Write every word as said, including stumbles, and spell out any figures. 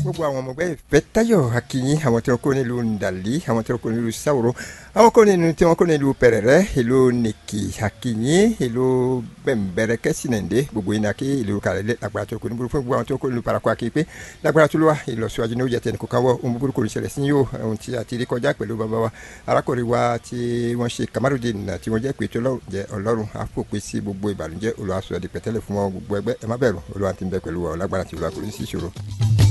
gbogbo àwọn ọmọ ẹgbẹ́ Ìfẹ́táyọ̀ akínyìn àwọn tí wọ́n kó nílùú Ndàlí àwọn tí wọ́n kó nílùú Sáwòrò àwọn kó nínú tí wọ́n kó nílùú Pẹ̀rẹ̀rẹ́ ìlú Nìkì akínyìn ìlú Bẹ̀m̀bẹ̀rẹ̀ kẹ́sìnẹ̀ndé gbogbo iná kí ìlú Kàrẹ́lẹ́ lágbára tó kó níbo fún gbogbo àwọn tí wọ́n kó nílùú Parakọ́ akínyìn pé lágbára tó lọ́wọ́ ìlọsíwájú ní ó jẹ́ tẹnì kọ̀ọ̀kan wọ ohun búburú kò ní ṣẹlẹ̀ sí yóò ohun tí a ti rí kọjá pẹ̀lú bàbá wa arákùnrin wa tí wọ́n ṣe Kamarudin tí wọ́n jẹ́ pé tó Ọlọ́run á fòpin sí gbogbo ìbànújẹ́ Olúwa sọ di pẹ̀tẹ́lẹ̀ fún wọn gbogbo ẹgbẹ́ ẹ má bẹ̀rù Olúwa ti ń bẹ pẹ̀lú wa lágbára tí Olúwa kò ní sí ìṣòro.